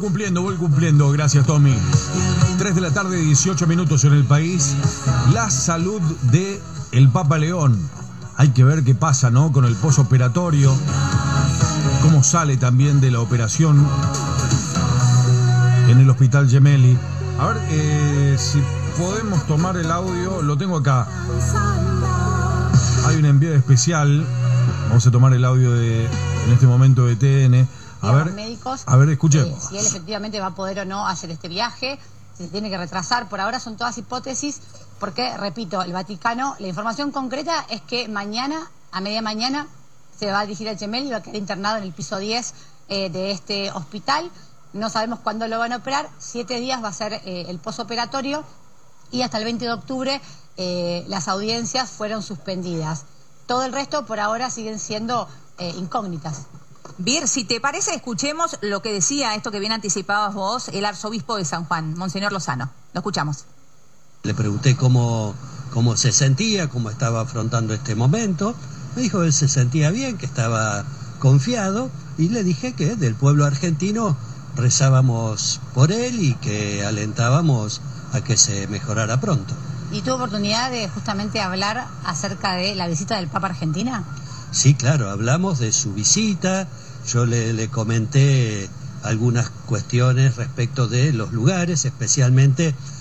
voy cumpliendo, gracias Tommy. 3 de la tarde, 18 minutos en el país. La salud de el Papa León. Hay que ver qué pasa, ¿no? Con el posoperatorio. Cómo sale también de la operación en el Hospital Gemelli. A ver si podemos tomar el audio. Lo tengo acá. Hay un envío especial. Vamos a tomar el audio en este momento de TN. A ver, médicos, escuchemos. Si él efectivamente va a poder o no hacer este viaje, si se tiene que retrasar. Por ahora son todas hipótesis, porque, repito, el Vaticano, la información concreta es que mañana, a media mañana, se va a dirigir al Gemelli y va a quedar internado en el piso 10 de este hospital. No sabemos cuándo lo van a operar. 7 días va a ser el posoperatorio y hasta el 20 de octubre las audiencias fueron suspendidas. Todo el resto, por ahora, siguen siendo incógnitas. Vir, si te parece, escuchemos lo que decía, esto que bien anticipabas vos, el arzobispo de San Juan, Monseñor Lozano. Lo escuchamos. Le pregunté cómo se sentía, cómo estaba afrontando este momento. Me dijo que él se sentía bien, que estaba confiado, y le dije que del pueblo argentino rezábamos por él y que alentábamos a que se mejorara pronto. ¿Y tuvo oportunidad de justamente hablar acerca de la visita del Papa a Argentina? Sí, claro, hablamos de su visita. Yo le comenté algunas cuestiones respecto de los lugares, especialmente